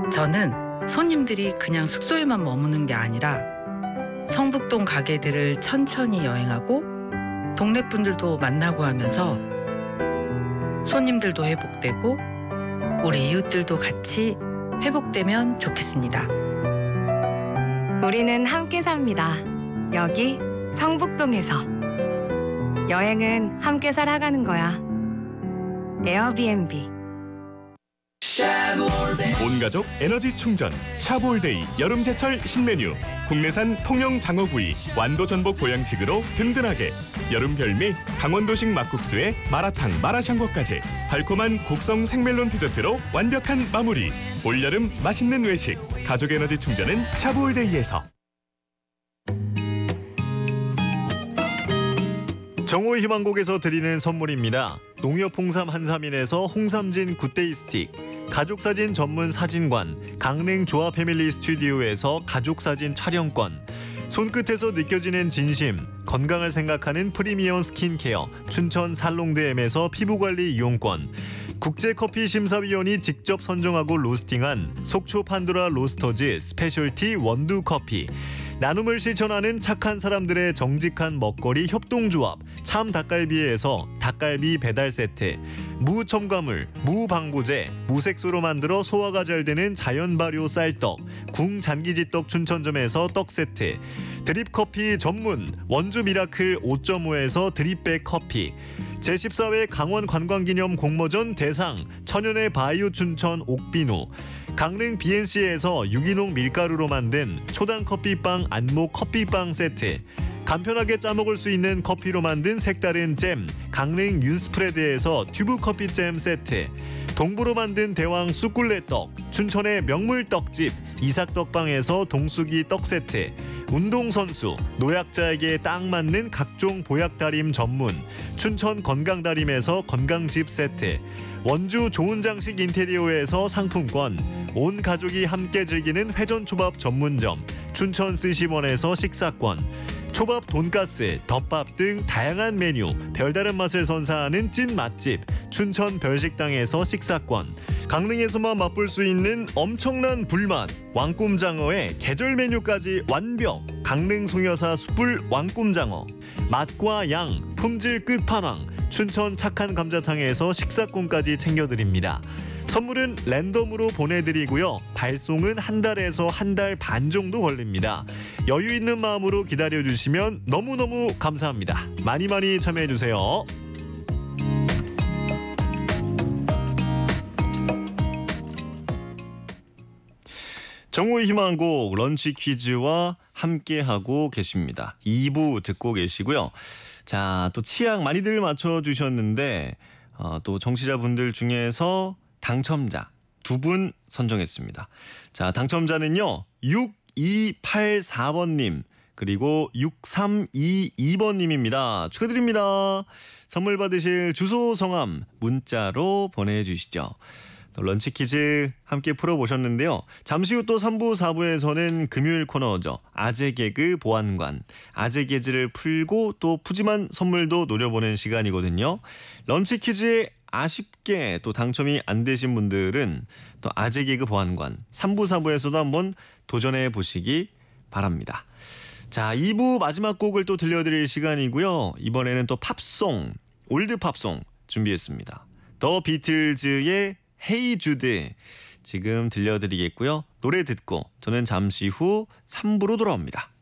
저는 손님들이 그냥 숙소에만 머무는 게 아니라 성북동 가게들을 천천히 여행하고 동네 분들도 만나고 하면서 손님들도 회복되고 우리 이웃들도 같이 회복되면 좋겠습니다. 우리는 함께 삽니다. 여기 성북동에서. 여행은 함께 살아가는 거야. 에어비앤비. 온가족 에너지 충전 샤볼데이 여름제철 신메뉴. 국내산 통영 장어구이 완도 전복 보양식으로 든든하게. 여름 별미 강원도식 막국수에 마라탕 마라샹궈까지 달콤한 곡성 생멜론 디저트로 완벽한 마무리. 올여름 맛있는 외식 가족 에너지 충전은 샤볼데이에서. 정오의 희망곡에서 드리는 선물입니다. 농협 홍삼 한삼인에서 홍삼진 굿데이 스틱, 가족사진 전문 사진관 강릉 조아 패밀리 스튜디오에서 가족사진 촬영권, 손끝에서 느껴지는 진심 건강을 생각하는 프리미엄 스킨케어 춘천 살롱드엠에서 피부관리 이용권, 국제커피심사위원이 직접 선정하고 로스팅한 속초 판도라 로스터즈 스페셜티 원두커피, 나눔을 실천하는 착한 사람들의 정직한 먹거리 협동조합 참 닭갈비에서 닭갈비 배달 세트, 무첨가물, 무방부제, 무색소로 만들어 소화가 잘 되는 자연 발효 쌀떡 궁잔기지떡 춘천점에서 떡 세트, 드립커피 전문 원주 미라클 5.5에서 드립백 커피, 제14회 강원 관광기념 공모전 대상 천연의 바이오 춘천 옥비누, 강릉 BNC에서 유기농 밀가루로 만든 초당 커피빵 안목 커피빵 세트, 간편하게 짜먹을 수 있는 커피로 만든 색다른 잼 강릉 윤스프레드에서 튜브 커피잼 세트, 동부로 만든 대왕 쑥굴레떡 춘천의 명물 떡집 이삭떡방에서 동수기 떡 세트, 운동선수 노약자에게 딱 맞는 각종 보약다림 전문 춘천 건강다림에서 건강집 세트, 원주 좋은 장식 인테리어에서 상품권, 온 가족이 함께 즐기는 회전초밥 전문점 춘천 스시원에서 식사권, 초밥, 돈가스, 덮밥 등 다양한 메뉴 별다른 맛을 선사하는 찐 맛집 춘천 별식당에서 식사권, 강릉에서만 맛볼 수 있는 엄청난 불맛 왕꿈장어의 계절 메뉴까지 완벽 강릉 송여사 숯불 왕꿈장어, 맛과 양 품질 끝판왕 춘천 착한 감자탕에서 식사권까지 챙겨드립니다. 선물은 랜덤으로 보내드리고요. 발송은 한 달에서 한 달 반 정도 걸립니다. 여유 있는 마음으로 기다려주시면 너무너무 감사합니다. 많이 많이 참여해주세요. 정오의 희망곡 런치 퀴즈와 함께하고 계십니다. 2부 듣고 계시고요. 자, 또 취향 많이들 맞춰주셨는데 또 청취자분들 중에서 당첨자 2분 선정했습니다. 자, 당첨자는요. 6284번님 그리고 6322번님입니다. 축하드립니다. 선물 받으실 주소 성함 문자로 보내주시죠. 런치 퀴즈 함께 풀어보셨는데요. 잠시 후 또 3부, 4부에서는 금요일 코너죠. 아재 개그 보안관. 아재 개그를 풀고 또 푸짐한 선물도 노려보는 시간이거든요. 런치 퀴즈에 아쉽게 또 당첨이 안 되신 분들은 또 아재 개그 보안관 3부, 4부에서도 한번 도전해 보시기 바랍니다. 자, 2부 마지막 곡을 또 들려드릴 시간이고요. 이번에는 또 팝송, 올드 팝송 준비했습니다. 더 비틀즈의 헤이 주드 지금 들려드리겠고요. 노래 듣고 저는 잠시 후 3부로 돌아옵니다.